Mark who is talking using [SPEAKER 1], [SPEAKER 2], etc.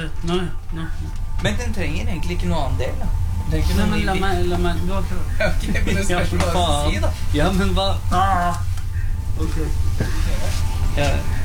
[SPEAKER 1] Nå.
[SPEAKER 2] Men den trenger egentlig ikke noe annen del, da.
[SPEAKER 1] Nei, men la meg du har prøvd.
[SPEAKER 2] Ok, men det skal du bare si, da.
[SPEAKER 1] Ja, men hva? Ok. Ja.